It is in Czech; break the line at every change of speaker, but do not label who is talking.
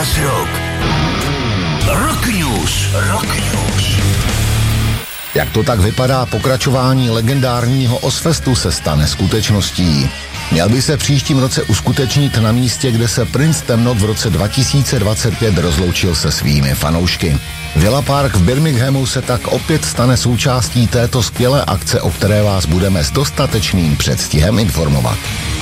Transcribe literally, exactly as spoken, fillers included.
Express Rock. Rock News. Rock News.
Jak to tak vypadá, pokračování legendárního Ozzfestu se stane skutečností. Měl by se v příštím roce uskutečnit na místě, kde se princ temnot v roce dva tisíce dvacet pět rozloučil se svými fanoušky. Villa Park v Birminghamu se tak opět stane součástí této skvělé akce, o které vás budeme s dostatečným předstihem informovat.